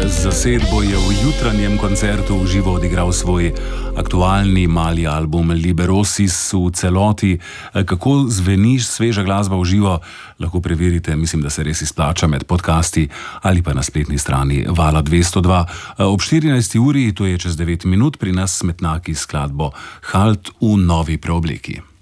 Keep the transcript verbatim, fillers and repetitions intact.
zasedbo je v jutranjem koncertu v živo odigral svoj aktualni mali album Liberosis v celoti. Kako zveni sveža glasba v živo, lahko preverite, mislim, da se res izplača med podcasti ali pa na spletni strani Vala dvesto dva. Ob štirinajsti uri, to je čez devet minut, pri nas Smetnjaki s skladbo Halt v novi preobleki.